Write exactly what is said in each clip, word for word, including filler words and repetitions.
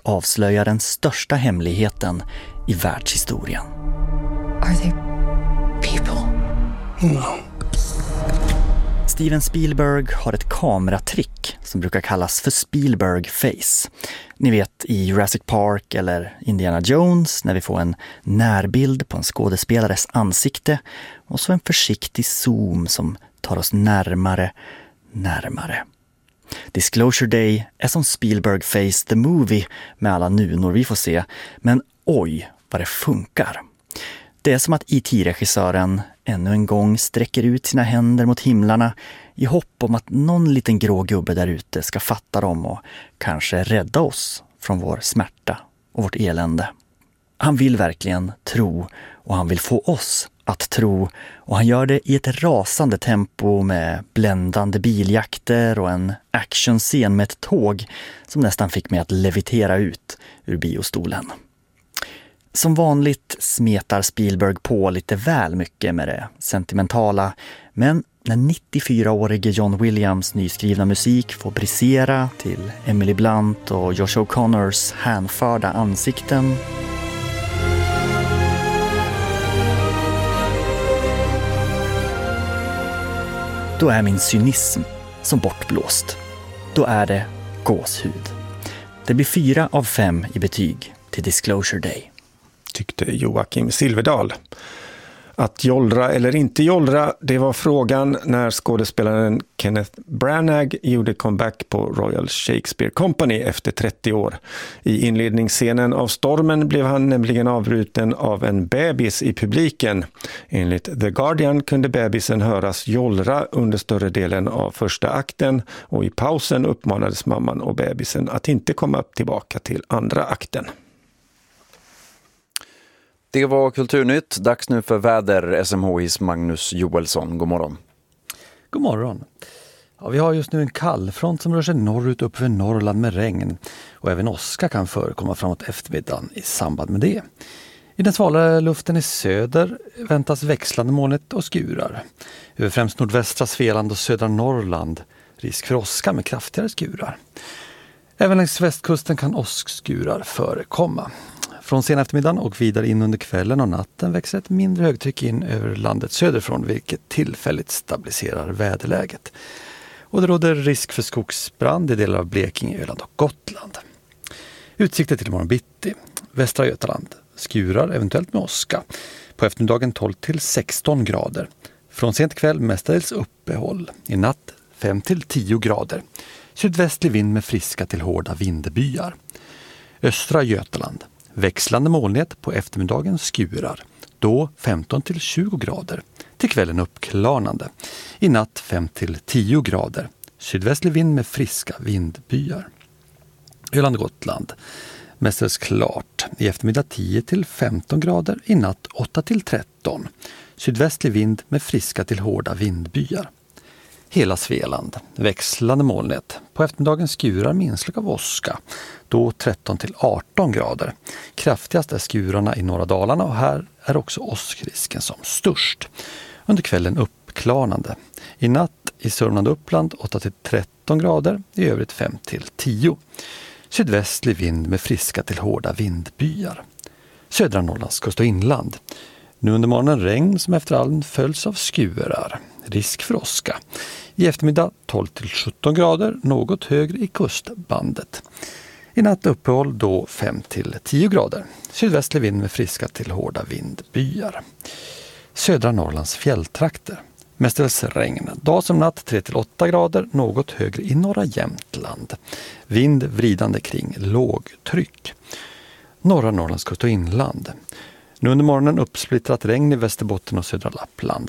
avslöja den största hemligheten i världshistorien. Are they people? No. Steven Spielberg har ett kameratrick som brukar kallas för Spielberg face. Ni vet i Jurassic Park eller Indiana Jones när vi får en närbild på en skådespelares ansikte och så en försiktig zoom som tar oss närmare, närmare. Disclosure Day är som Spielberg face the movie med alla nunor vi får se, men oj vad det funkar. Det är som att E T-regissören ännu en gång sträcker ut sina händer mot himlarna i hopp om att någon liten grå gubbe där ute ska fatta dem och kanske rädda oss från vår smärta och vårt elände. Han vill verkligen tro och han vill få oss att tro och han gör det i ett rasande tempo med bländande biljakter och en actionscen med ett tåg som nästan fick mig att levitera ut ur biostolen. Som vanligt smetar Spielberg på lite väl mycket med det sentimentala, men när nittiofyraårige John Williams nyskrivna musik får brisera till Emily Blunt och Josh O'Connors hänförda ansikten, då är min cynism som bortblåst. Då är det gåshud. Det blir fyra av fem i betyg till Disclosure Day. Tyckte Joakim Silverdal. Att jollra eller inte jollra, det var frågan när skådespelaren Kenneth Branagh gjorde comeback på Royal Shakespeare Company efter trettio år. I inledningsscenen av Stormen blev han nämligen avbruten av en bebis i publiken. Enligt The Guardian kunde bebisen höras jollra under större delen av första akten och i pausen uppmanades mamman och bebisen att inte komma tillbaka till andra akten. Det var Kulturnytt. Dags nu för väder. S M H I:s Magnus Joelsson. God morgon. God morgon. Ja, vi har just nu en kallfront som rör sig norrut upp för Norrland med regn. Och även åska kan förekomma framåt eftermiddagen i samband med det. I den svalare luften i söder väntas växlande molnet och skurar. Över främst nordvästra Svealand och södra Norrland risk för åska med kraftigare skurar. Även längs västkusten kan åskskurar förekomma. Från sen eftermiddagen och vidare in under kvällen och natten växer ett mindre högtryck in över landet söderifrån, vilket tillfälligt stabiliserar väderläget. Och det råder risk för skogsbrand i delar av Blekinge, Öland och Gotland. Utsikter till imorgon bitti. Västra Götaland. Skurar, eventuellt med åska. På eftermiddagen tolv till sexton grader. Från sent kväll mestadels uppehåll. I natt fem till tio grader. Sydvästlig vind med friska till hårda vindbyar. Östra Götaland. Växlande molnighet, på eftermiddagen skurar. Då femton till tjugo grader. Till kvällen uppklarnande. I natt fem till tio grader. Sydvästlig vind med friska vindbyar. Öland Gotland. Mestadels klart. I eftermiddag tio till femton grader. I natt åtta till tretton. Sydvästlig vind med friska till hårda vindbyar. Hela Svealand. Växlande molnighet. På eftermiddagen skurar med inslag av åska. Då tretton till arton grader. Kraftigast är skurarna i norra Dalarna och här är också åskrisken som störst. Under kvällen uppklarnande. I natt i Sörmland och Uppland åtta till tretton grader. I övrigt fem till tio. Sydvästlig vind med friska till hårda vindbyar. Södra Norrlands kust och inland. Nu under morgonen regn som efter allt följs av skurar. Risk för åska. I eftermiddag tolv till sjutton grader, något högre i kustbandet. I natt uppehåll då fem till tio grader. Sydvästlig vind med friska till hårda vindbyar. Södra Norrlands fjälltrakter. Mestadels regn. Dag som natt tre till åtta grader, något högre i norra Jämtland. Vind vridande kring lågtryck. Norra Norrlands kust och inland. Nu under morgonen uppsplittrat regn i Västerbotten och södra Lappland.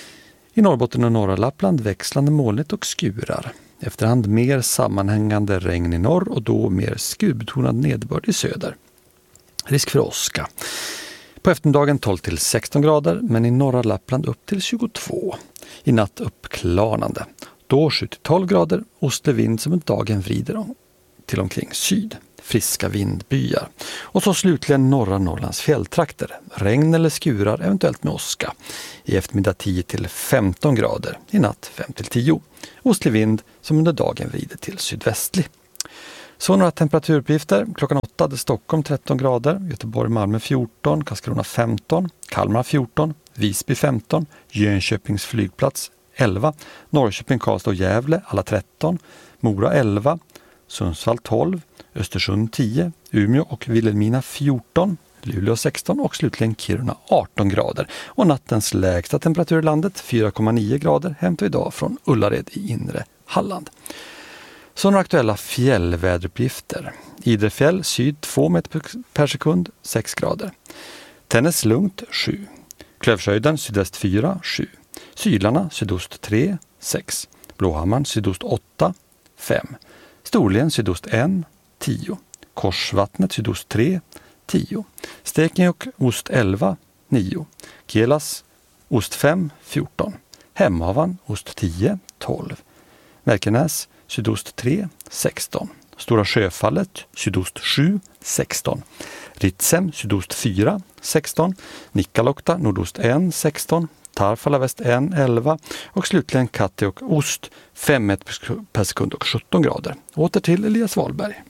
I Norrbotten och norra Lappland växlande molnigt och skurar. Efterhand mer sammanhängande regn i norr och då mer skurbetonad nederbörd i söder. Risk för åska. På eftermiddagen tolv till sexton grader, men i norra Lappland upp till tjugotvå. I natt uppklarnande. Då sju till tolv grader, ostlig vind som dagen vrider till omkring syd. Friska vindbyar. Och så slutligen norra Norrlands fjälltrakter. Regn eller skurar, eventuellt med åska. I eftermiddag tio till femton grader. I natt fem till tio. Ostlig vind som under dagen vrider till sydvästlig. Så några temperaturuppgifter. Klockan åtta hade Stockholm tretton grader, Göteborg, Malmö fjorton, Karlskrona femton, Kalmar fjorton, Visby femton, Jönköpings flygplats elva, Norrköping, Karlstad och Gävle alla tretton, Mora elva, Sundsvall tolv, Östersund tio, Umeå och Vilhelmina fjorton, Luleå sexton och slutligen Kiruna arton grader. Och nattens lägsta temperatur i landet fyra komma nio grader hämtar vi idag från Ullared i inre Halland. Så några aktuella fjällväderuppgifter. Idrefjäll syd två meter per sekund sex grader. Tännäs lugnt sju. Klövshöjden sydväst fyra sju. Sydlarna sydost tre sex. Blåhammaren sydost åtta fem. Storlien sydost ett tio. Korsvattnet sydost tre tio. Stekenjokk ost elva nio. Kelas ost fem fjorton. Hemavan ost tio tolv. Märkenäs sydost tre sexton. Stora Sjöfallet sydost sju sexton. Ritsem sydost fyra sexton. Nikkaluokta nordost ett sexton. Tarfala väst ett elva och slutligen Katteok ost fem meter per sekund och sjutton grader. Åter till Elias Wahlberg.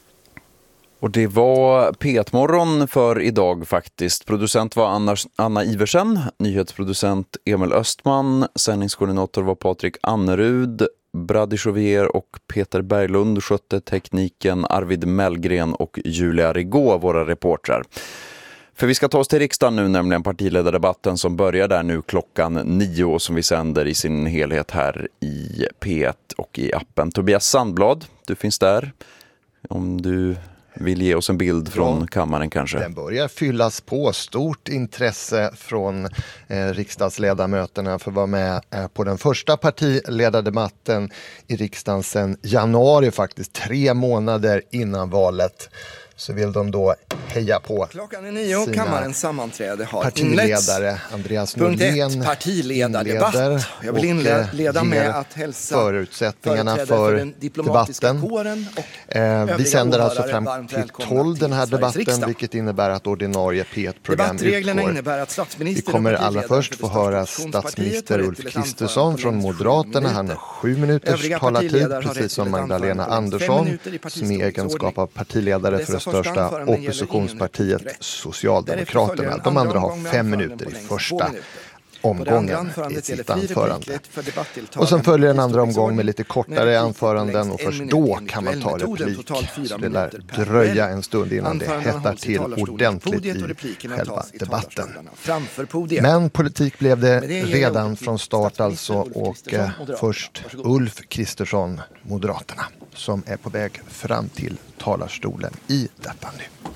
Och det var P ett-morgon för idag faktiskt. Producent var Anna, Anna Iversen, nyhetsproducent Emil Östman, sändningskoordinator var Patrik Annerud, Brady Jovier och Peter Berglund skötte tekniken, Arvid Mellgren och Julia Rigå, våra reportrar. För vi ska ta oss till riksdagen nu, nämligen partiledardebatten som börjar där nu klockan nio och som vi sänder i sin helhet här i P ett och i appen. Tobias Sandblad, du finns där. Om du vill ge oss en bild från ja, kammaren kanske. Den börjar fyllas på. Stort intresse från eh, riksdagsledamöterna för att vara med eh, på den första partiledardebatten i riksdagen sedan januari, faktiskt tre månader innan valet. Så vill de då heja på klockan är nio och kammarens sammanträde har partiledare inletts. Andreas Punkt Norlén ett, partiledardebatt. Jag vill inleda med att hälsa förutsättningarna för, för den debatten. Kåren och eh, vi sänder alltså fram till tolv den här debatten, vilket innebär att ordinarie P ett-program utgår. Innebär att statsminister vi kommer allra först få höra statsminister Ulf Kristersson från Moderaterna. Han har sju minuters talartid, precis som Magdalena Andersson, som i egenskap av partiledare för det största oppositionspartiet Socialdemokraterna. De andra har fem minuter i första omgången i sitt anförande. Och sen följer en andra omgång med lite kortare anföranden och först då kan man ta replik. Så det lär dröja en stund innan det hettar till ordentligt i själva debatten. Men politik blev det redan från start alltså, och först Ulf Kristersson, Moderaterna, som är på väg fram till talarstolen i detta nu.